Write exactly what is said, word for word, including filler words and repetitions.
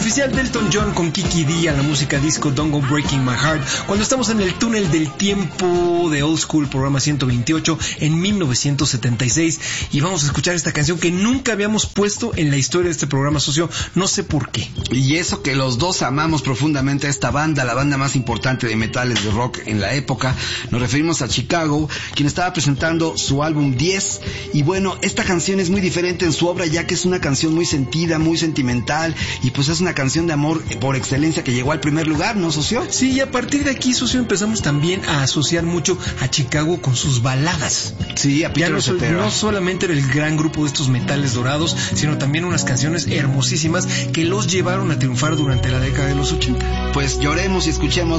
oficial de Elton John con Kiki Dee a la música disco Don't Go Breaking My Heart, cuando estamos en el túnel del tiempo de Old School, programa ciento veintiocho, en mil novecientos setenta y seis, y vamos a escuchar esta canción que nunca habíamos puesto en la historia de este programa, socio, no sé por qué. Y eso que los dos amamos profundamente a esta banda, la banda más importante de metales de rock en la época. Nos referimos a Chicago, quien estaba presentando su álbum diez, y bueno, esta canción es muy diferente en su obra, ya que es una canción muy sentida, muy sentimental, y pues es una canción de amor por excelencia que llegó al primer lugar, ¿no, socio? Sí, y a partir de aquí, socio, empezamos también a asociar mucho a Chicago con sus baladas. Sí, a Peter Ya no, so, no solamente era el gran grupo de estos metales dorados, sino también unas canciones hermosísimas que los llevaron a triunfar durante la década de los ochenta. Pues lloremos y escuchemos